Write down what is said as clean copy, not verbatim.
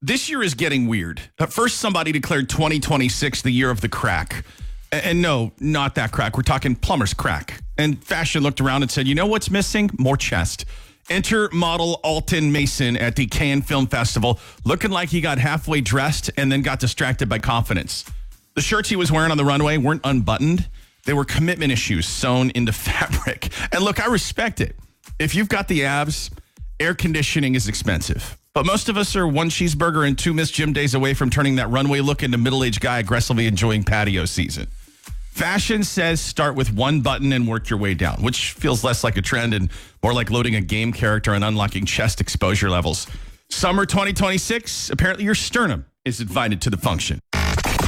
This year is getting weird. First, somebody declared 2026 the year of the crack. And no, not that crack. We're talking plumber's crack. And fashion looked around and said, you know what's missing? More chest. Enter model Alton Mason at the Cannes Film Festival, looking like he got halfway dressed and then got distracted by confidence. The shirts he was wearing on the runway weren't unbuttoned. They were commitment issues sewn into fabric. And look, I respect it. If you've got the abs, air conditioning is expensive. But most of us are one cheeseburger and 2 missed gym days away from turning that runway look into middle-aged guy aggressively enjoying patio season. Fashion says start with one button and work your way down, which feels less like a trend and more like loading a game character and unlocking chest exposure levels. Summer 2026, apparently your sternum is invited to the function.